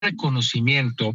reconocimiento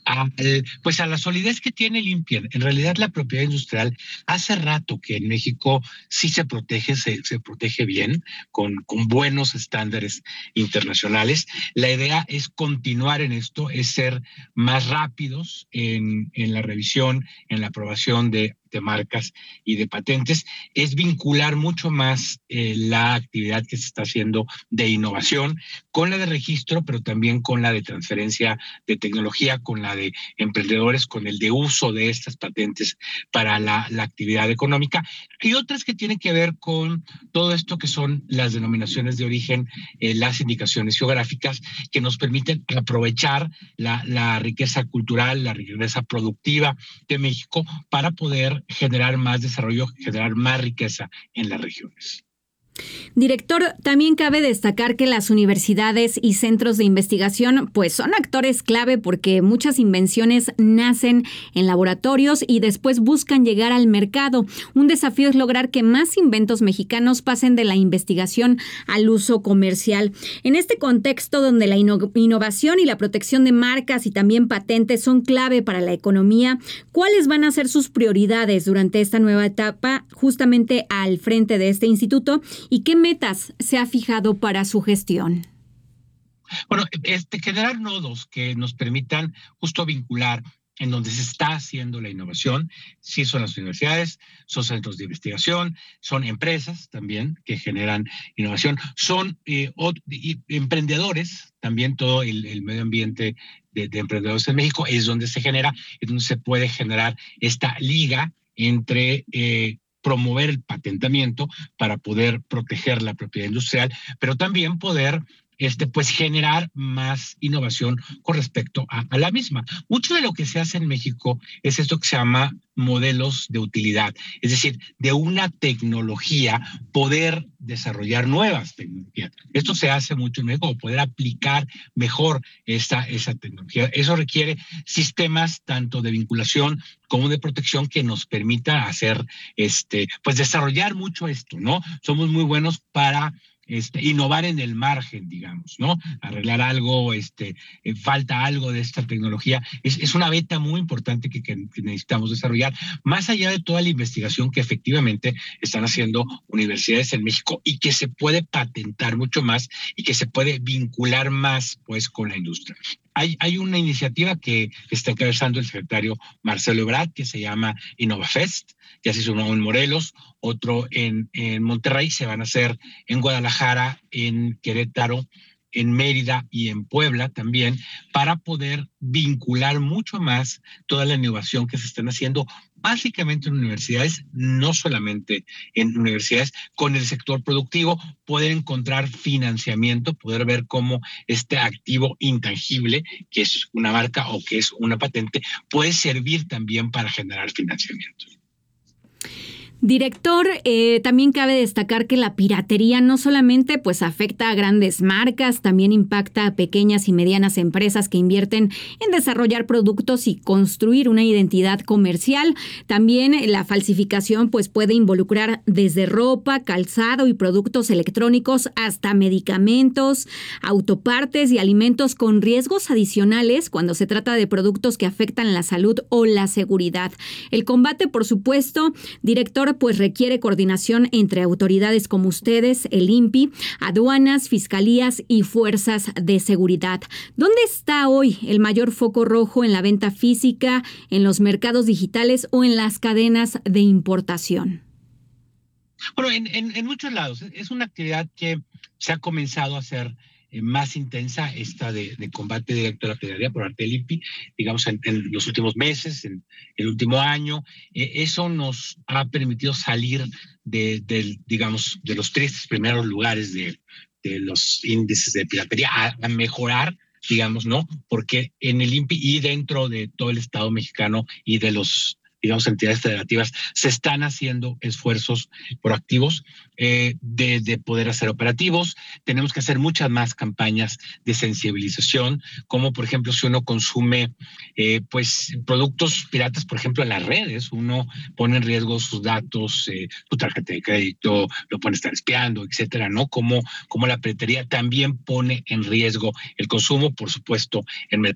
pues a la solidez que tiene el INPI. En realidad, la propiedad industrial hace rato que en México sí se protege, se protege bien, con buenos estándares internacionales. La idea es continuar en esto, es ser más rápidos en la revisión, en la aprobación de marcas y de patentes, es vincular mucho más la actividad que se está haciendo de innovación con la de registro, pero también con la de transferencia de tecnología, con la de emprendedores, con el de uso de estas patentes para la actividad económica, y otras que tienen que ver con todo esto que son las denominaciones de origen, las indicaciones geográficas, que nos permiten aprovechar la riqueza cultural, la riqueza productiva de México para poder generar más desarrollo, generar más riqueza en las regiones. Director, también cabe destacar que las universidades y centros de investigación pues son actores clave porque muchas invenciones nacen en laboratorios y después buscan llegar al mercado. Un desafío es lograr que más inventos mexicanos pasen de la investigación al uso comercial. En este contexto donde la innovación y la protección de marcas y también patentes son clave para la economía, ¿cuáles van a ser sus prioridades durante esta nueva etapa justamente al frente de este instituto? ¿Y qué metas se ha fijado para su gestión? Bueno, generar nodos que nos permitan justo vincular en donde se está haciendo la innovación. Sí, son las universidades, son centros de investigación, son empresas también que generan innovación, son emprendedores, también todo el medio ambiente de emprendedores en México es donde se genera, es donde se puede generar esta liga entre promover el patentamiento para poder proteger la propiedad industrial, pero también poder pues generar más innovación con respecto a la misma. Mucho de lo que se hace en México es esto que se llama modelos de utilidad, es decir, de una tecnología poder desarrollar nuevas tecnologías. Esto se hace mucho en México, poder aplicar mejor esa tecnología. Eso requiere sistemas tanto de vinculación como de protección que nos permita hacer, pues desarrollar mucho esto, ¿no? Somos muy buenos para innovar en el margen, digamos, ¿no? Arreglar algo, falta algo de esta tecnología. Es una beta muy importante que necesitamos desarrollar, más allá de toda la investigación que efectivamente están haciendo universidades en México y que se puede patentar mucho más y que se puede vincular más, pues, con la industria. Hay una iniciativa que está encabezando el secretario Marcelo Ebrard que se llama InnovaFest, ya se hizo uno en Morelos, otro en Monterrey, se van a hacer en Guadalajara, en Querétaro, en Mérida y en Puebla también, para poder vincular mucho más toda la innovación que se están haciendo básicamente en universidades, no solamente en universidades, con el sector productivo, poder encontrar financiamiento, poder ver cómo este activo intangible, que es una marca o que es una patente, puede servir también para generar financiamiento. Director, también cabe destacar que la piratería no solamente pues afecta a grandes marcas, también impacta a pequeñas y medianas empresas que invierten en desarrollar productos y construir una identidad comercial. También la falsificación pues puede involucrar desde ropa, calzado y productos electrónicos hasta medicamentos, autopartes y alimentos con riesgos adicionales cuando se trata de productos que afectan la salud o la seguridad. El combate, por supuesto, director, pues requiere coordinación entre autoridades como ustedes, el INPI, aduanas, fiscalías y fuerzas de seguridad. ¿Dónde está hoy el mayor foco rojo en la venta física, en los mercados digitales o en las cadenas de importación? Bueno, en muchos lados. Es una actividad que se ha comenzado a hacer más intensa, esta de combate directo a la piratería por parte del INPI, digamos, en los últimos meses, en el último año. Eso nos ha permitido salir digamos, de los tres primeros lugares de los índices de piratería a mejorar, digamos, ¿no? Porque en el INPI y dentro de todo el Estado mexicano y de digamos, entidades federativas, se están haciendo esfuerzos proactivos de poder hacer operativos. Tenemos que hacer muchas más campañas de sensibilización, como por ejemplo si uno consume pues productos piratas, por ejemplo en las redes, uno pone en riesgo sus datos, tu tarjeta de crédito, lo puede estar espiando, etcétera, ¿no? Como la piratería también pone en riesgo el consumo, por supuesto, en